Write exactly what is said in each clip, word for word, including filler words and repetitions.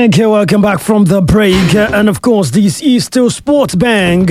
Okay, welcome back from the break. And of course, this is still Sports Bang.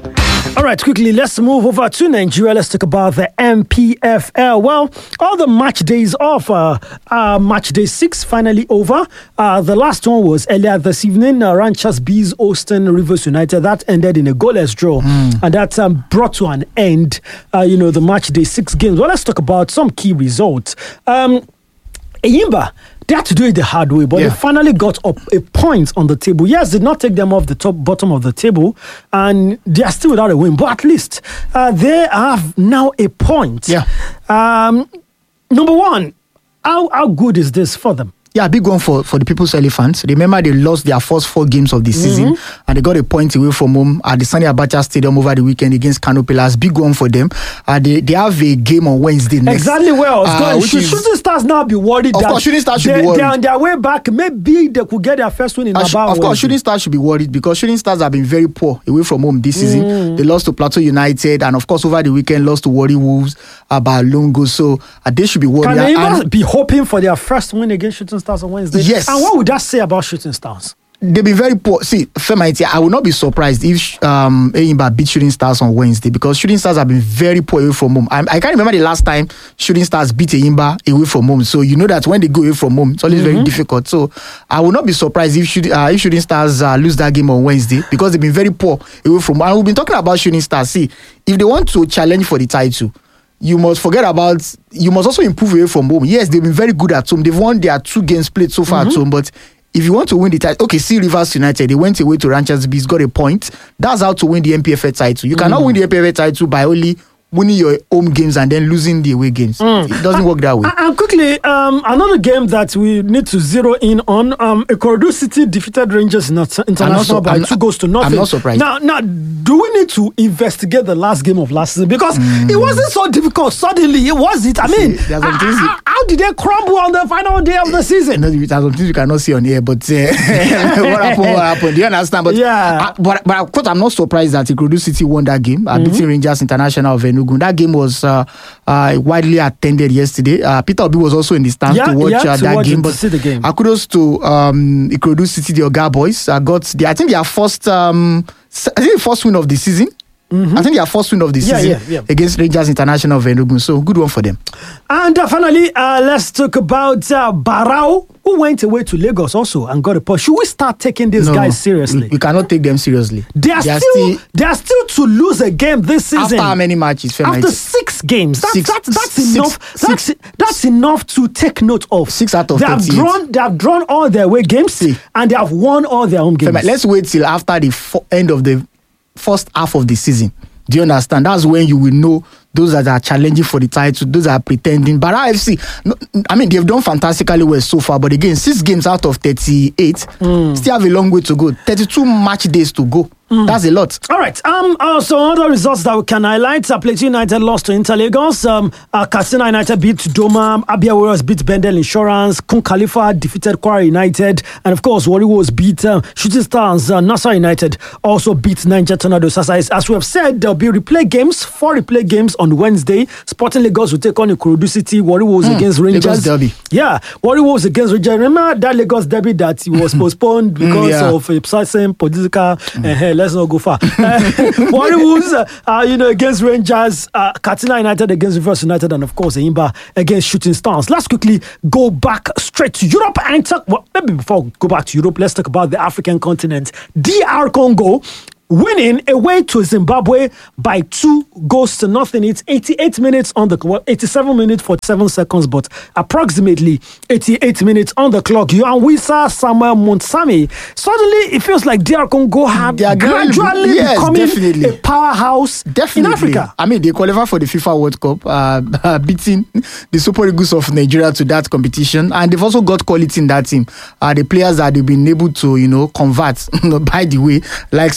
All right, quickly, let's move over to Nigeria. Let's talk about the M P F L. Well, all the match days of uh, uh, match day six finally over. Uh, the last one was earlier this evening. Uh, Ranchers Bees hosting Rivers United. That ended in a goalless draw. Mm. And that um, brought to an end, uh, you know, the match day six games. Well, let's talk about some key results. Um, Enyimba, they had to do it the hard way, but yeah. they finally got up a point on the table. Yes, did not take them off the top bottom of the table, and they are still without a win. But at least uh, they have now a point. Yeah. Um, number one, how how good is this for them? Yeah, big one for, for the People's Elephants. Remember, they lost their first four games of the season, mm-hmm. and they got a point away from home at the Sani Abacha Stadium over the weekend against Kano Pillars. Big one for them. Uh, they, they have a game on Wednesday next. Exactly where I was uh, going. Should is, Shooting Stars now be worried? Of that course, Shooting Stars should they, be worried. They're on their way back. Maybe they could get their first win in uh, about Of course, Shooting Stars should be worried because Shooting Stars have been very poor away from home this season. Mm. They lost to Plateau United, and of course, over the weekend, lost to Warri Wolves uh, by Lungo. So uh, they should be worried. Can they even be hoping for their first win against Shooting Stars on Wednesday? Yes. And what would that say about Shooting Stars? They've been very poor. See, Femaiti, I would not be surprised if um, Enyimba beat Shooting Stars on Wednesday because Shooting Stars have been very poor away from home. I, I can't remember the last time Shooting Stars beat Enyimba away from home. So you know that when they go away from home, it's always mm-hmm. very difficult. So I would not be surprised if, shoot, uh, if Shooting Stars uh, lose that game on Wednesday because they've been very poor away from home. And we've been talking about Shooting Stars. See, if they want to challenge for the title, you must forget about, you must also improve away from home. Yes, they've been very good at home. They've won their two games played so far mm-hmm. at home, but if you want to win the title, okay, see Rivers United, they went away to Ranchers Bees, got a point. That's how to win the M P F L title. You mm. cannot win the M P F L title by only winning your home games and then losing the away games. Mm. It doesn't work that way. And quickly, um, another game that we need to zero in on, um, Ikorodu City defeated Rangers International so, by I'm, two goals to nothing. I'm not surprised. Now, now, do we need to investigate the last game of last season? Because mm. it wasn't so difficult. Suddenly, it was it. I mean, see, uh, how, how did they crumble on the final day of the season? No, there's some things you cannot see on here, but uh, what happened, what happened? Do you understand? But, yeah. uh, but, but of course, I'm not surprised that Ikorodu City won that game, uh, mm-hmm. beating Rangers International of Enugu. That game was uh, uh, widely attended yesterday. Uh, Peter Obi was also in the stand yeah, to watch yeah, uh, to that watch game. But the game. Uh, kudos to um, Ikorodu City, the Oga boys. Uh, got the, I think their first, um, I think the first win of the season. Mm-hmm. I think their first win of the yeah, season yeah, yeah. against Rangers International of Enugu. So good one for them. And uh, finally, uh, let's talk about uh, Barao, who went away to Lagos also and got a push. Should we start taking these no, guys seriously? We, we cannot take them seriously. They are, they, are still, still, they are still to lose a game this season. After how many matches? After six games. That's, six, that's, that's six, enough. Six, that's, six, that's enough to take note of. Six out of they have drawn. They have drawn all their away games See. and they have won all their home games. Fema, let's wait till after the fo- end of the first half of the season. Do you understand? That's when you will know those that are challenging for the title, those that are pretending. But Barao F C, no, I mean, they've done fantastically well so far. But again, six games out of thirty-eight, mm. still have a long way to go. thirty-two match days to go. Mm. That's a lot. All right. Um. Uh, so other results that we can highlight: uh, Plateau United lost to Inter Lagos. Um. Uh, Katsina United beat Doma. Abia Warriors beat Bendel Insurance. Kun Khalifa defeated Kwara United, and of course, Warri Wolves beat uh, Shooting Stars. Uh, Nassau United also beat Niger Tornadoes. As, as we have said, there'll be replay games, four replay games on Wednesday. Sporting Lagos will take on Ikorodu City. Warri Wolves mm. against Rangers. Lagos derby. Yeah, Warri Wolves against Rangers. Remember that Lagos derby that was postponed because yeah. of a certain political. Mm. Uh, let's not go far. Uh, Warri Wolves, uh, you know, against Rangers, uh, Katsina United against Rivers United, and of course, Enyimba against Shooting Stars. Let's quickly go back straight to Europe and talk. Well, maybe before we go back to Europe, let's talk about the African continent. D R Congo winning away to Zimbabwe by two goals to nothing. It's eighty-eight minutes on the clock, eighty-seven minutes forty-seven seconds, but approximately eighty-eight minutes on the clock. Yohan Wissa, Samuel Munsami. Suddenly, it feels like D R Congo have gradually yes, becoming definitely. a powerhouse definitely. in Africa. I mean, they qualify for the FIFA World Cup, uh, beating the Super Eagles of Nigeria to that competition, and they've also got quality in that team. Uh, the players that they've been able to, you know, convert. By the way, likes of. Uh,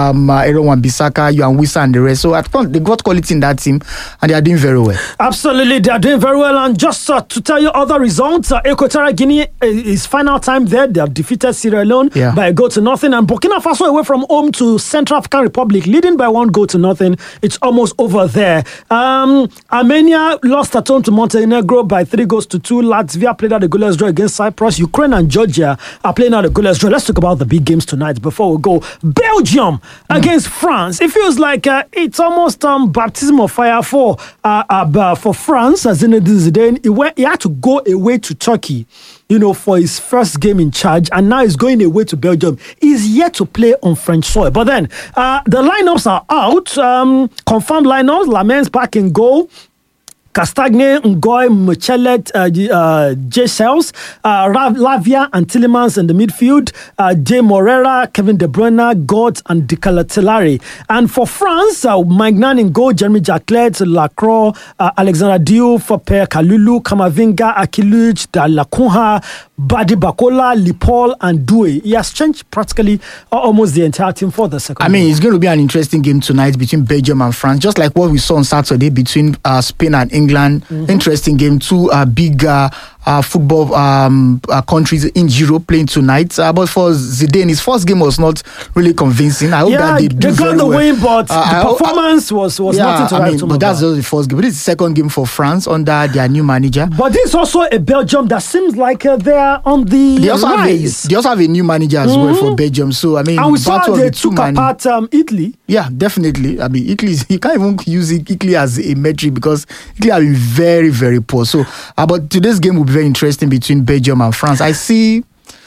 um, uh, Aaron Wan-Bissaka, Yohan Wissa, and the rest. So I think they got quality in that team, and they are doing very well. Absolutely, they are doing very well. And just uh, to tell you other results, uh, Equatorial Guinea uh, is final time there. They have defeated Sierra Leone yeah. by a goal to nothing, and Burkina Faso away from home to Central African Republic, leading by one goal to nothing. It's almost over there. Um, Armenia lost at home to Montenegro by three goals to two. Latvia played out a goalless draw against Cyprus. Ukraine and Georgia are playing out a goalless draw. Let's talk about the big games tonight before we go. Belgium mm. against France. It feels like uh, it's almost um, baptism of fire for uh, uh, for France. As in Zidane, he, went, he had to go away to Turkey, you know, for his first game in charge, and now he's going away to Belgium. He's yet to play on French soil. But then uh, the lineups are out. Um, confirmed lineups. Lamens back in goal. Castagne, Ngoy, Michelet, uh, uh, J. Shells, uh, Lavia and Tillemans in the midfield, uh, J. Morera, Kevin De Bruyne, God and Decalatelari. And for France, uh, Magnan in goal, Jeremy Jacquet, Lacroix, uh, Alexander Diouf, Per Kalulu, Kamavinga, Akiluch, Dalacunha, Badi Bakola, Lipol, and Doué. He has changed practically uh, almost the entire team for the second I mean, game. It's going to be an interesting game tonight between Belgium and France, just like what we saw on Saturday between uh, Spain and England. Mm-hmm. Interesting game. Two uh, big uh, uh, football um, uh, countries in Europe playing tonight. Uh, but for Zidane, his first game was not really convincing. I hope yeah, that they, do they got the well. win, but uh, the performance I, was, was yeah, nothing to I write mean, home But that's about. just the first game. But this is the second game for France under their new manager. But this is also a Belgium that seems like uh, they are on the they also rise. Have a, they also have a new manager as mm-hmm. well for Belgium. So, I mean, and we saw they took man- apart um, Italy. Yeah, definitely. I mean, Italy, you can't even use Italy as a metric because Italy have been very, very poor. So, uh, but today's game will be very interesting between Belgium and France. I see,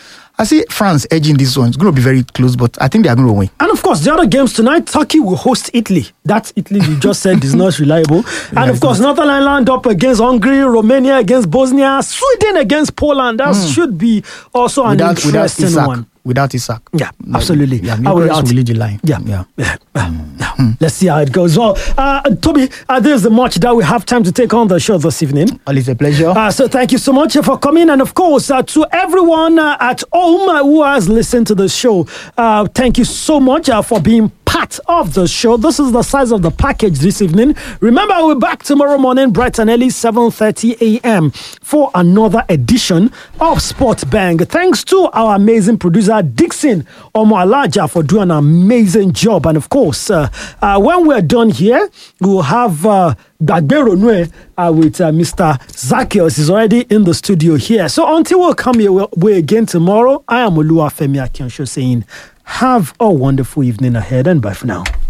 I see France edging this one. It's going to be very close, but I think they are going to win. And of course, the other games tonight, Turkey will host Italy. That Italy you just said is not reliable. And yeah, of course, not. Northern Ireland up against Hungary, Romania against Bosnia, Sweden against Poland. That mm. should be also an without, interesting without one. Without Isak. Yeah, absolutely. Yeah, I will lead the line. Yeah. yeah. yeah. Mm. yeah. Mm. Let's see how it goes. Well, uh, Toby, uh, there's the much that we have time to take on the show this evening. Always a pleasure. Uh, so thank you so much for coming. And of course, uh, to everyone uh, at home uh, who has listened to the show, uh, thank you so much uh, for being part of the show. This is the size of the package this evening. Remember, we're back tomorrow morning, bright and early, seven thirty a.m. for another edition of Sports Bang. Thanks to our amazing producer, Dixon Omoalaja, for doing an amazing job. And of course, uh, uh, when we're done here, we'll have uh, Dagbero Nwe uh, with uh, Mister Zacchaeus is already in the studio here. So until we'll come your way again tomorrow, I am Oluwafemi Akionsho saying, have a wonderful evening ahead and bye for now.